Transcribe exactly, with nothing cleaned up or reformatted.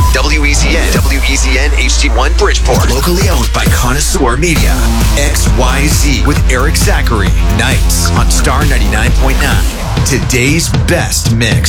W E Z N, W E Z N H D one Bridgeport. Locally owned by Connoisseur Media. X Y Z with Eric Zachary. Nights on Star ninety-nine point nine. Today's best mix.